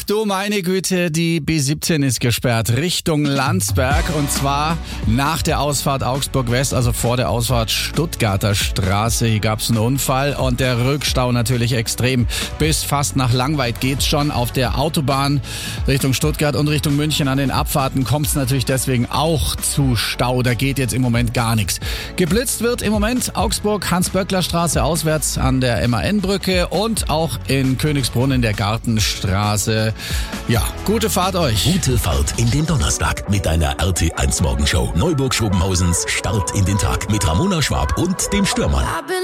du meine Güte, die B17 ist gesperrt Richtung Landsberg und zwar nach der Ausfahrt Augsburg West, also vor der Ausfahrt Stuttgarter Straße. Hier gab es einen Unfall und der Rückstau natürlich extrem. Bis fast nach Langweid geht's schon. Auf der Autobahn Richtung Stuttgart und Richtung München an den Abfahrten kommt es natürlich deswegen auch zu Stau. Da geht jetzt im Moment gar nichts. Geblitzt wird im Moment Augsburg Hans-Böckler-Straße auswärts an der MAN-Brücke und auch in Königsbrunn in der Gartenstraße. Ja, gute Fahrt euch. Gute Fahrt in den Donnerstag mit deiner RT1 Morgenshow. Neuburg-Schobenhausens Start in den Tag mit Ramona Schwab und dem Stürmann.